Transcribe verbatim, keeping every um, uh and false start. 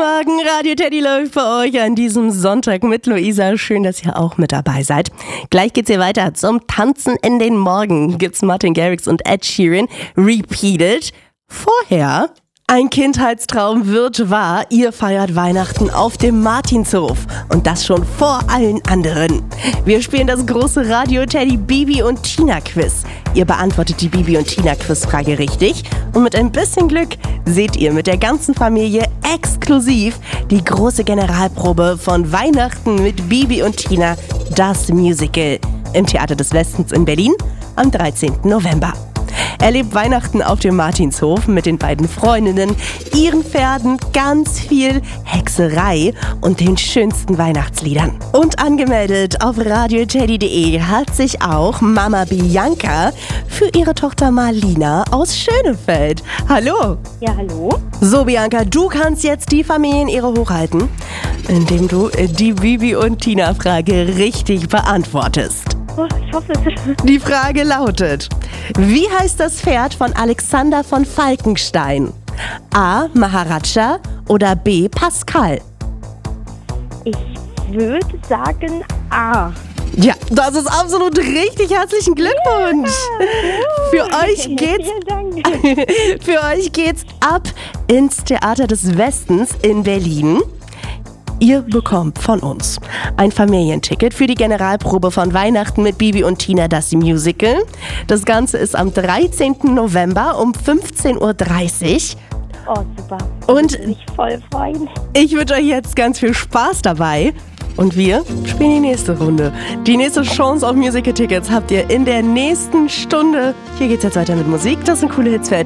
Morgen, Radio Teddy läuft bei euch an diesem Sonntag mit Luisa. Schön, dass ihr auch mit dabei seid. Gleich geht's hier weiter zum Tanzen in den Morgen. Gibt's Martin Garrix und Ed Sheeran repeated. Vorher... Ein Kindheitstraum wird wahr. Ihr feiert Weihnachten auf dem Martinshof. Und das schon vor allen anderen. Wir spielen das große Radio Teddy Bibi und Tina Quiz. Ihr beantwortet die Bibi und Tina Quizfrage richtig. Und mit ein bisschen Glück seht ihr mit der ganzen Familie exklusiv die große Generalprobe von Weihnachten mit Bibi und Tina, das Musical, im Theater des Westens in Berlin am dreizehnten November. Erlebt Weihnachten auf dem Martinshof mit den beiden Freundinnen, ihren Pferden, ganz viel Hexerei und den schönsten Weihnachtsliedern. Und angemeldet auf radio teddy punkt de hat sich auch Mama Bianca für ihre Tochter Marlina aus Schönefeld. Hallo! Ja, hallo? So, Bianca, du kannst jetzt die Familienehre hochhalten, indem du die Bibi und Tina-Frage richtig beantwortest. Oh, ich hoffe es. Die Frage lautet: Wie heißt das Pferd von Alexander von Falkenstein? A. Maharaja oder B. Pascal? Ich würde sagen A. Ja, das ist absolut richtig. Herzlichen Glückwunsch. Ja, für euch geht's vielen Dank. Für euch geht's ab ins Theater des Westens in Berlin. Ihr bekommt von uns ein Familienticket für die Generalprobe von Weihnachten mit Bibi und Tina, das Musical. Das Ganze ist am dreizehnten November um fünfzehn Uhr dreißig. Oh, super. Und ich würde mich voll freuen. Ich wünsche euch jetzt ganz viel Spaß dabei. Und wir spielen die nächste Runde. Die nächste Chance auf Musical-Tickets habt ihr in der nächsten Stunde. Hier geht's jetzt weiter mit Musik. Das sind coole Hits für